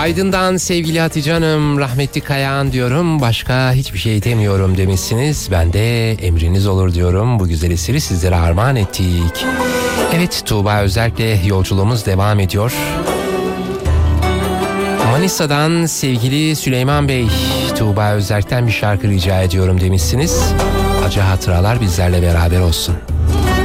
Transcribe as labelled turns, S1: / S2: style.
S1: Aydın'dan sevgili Hatice Hanım, rahmetli Kayağan diyorum, başka hiçbir şey demiyorum demişsiniz. Ben de emriniz olur diyorum. Bu güzel eseri sizlere armağan ettik. Evet, Tuğba Özerk'le yolculuğumuz devam ediyor. Manisa'dan sevgili Süleyman Bey, Tuğba Özerk'ten bir şarkı rica ediyorum demişsiniz. Acı hatıralar bizlerle beraber olsun.